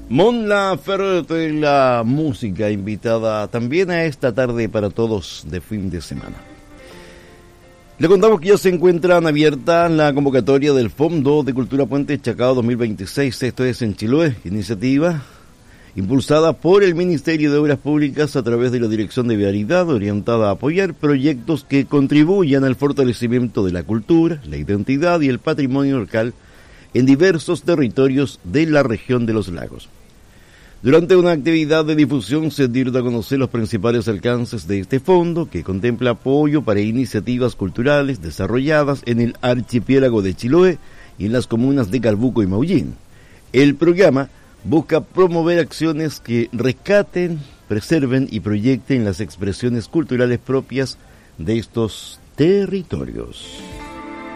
Mon Laferte, la música invitada también a esta tarde para todos de fin de semana. Le contamos que ya se encuentran abierta la convocatoria del Fondo de Cultura Puente Chacao 2026, esto es en Chiloé, iniciativa impulsada por el Ministerio de Obras Públicas a través de la Dirección de Vialidad, orientada a apoyar proyectos que contribuyan al fortalecimiento de la cultura, la identidad y el patrimonio local en diversos territorios de la región de los lagos. Durante una actividad de difusión se dio a conocer los principales alcances de este fondo, que contempla apoyo para iniciativas culturales desarrolladas en el archipiélago de Chiloé y en las comunas de Calbuco y Maullín. El programa busca promover acciones que rescaten, preserven y proyecten las expresiones culturales propias de estos territorios.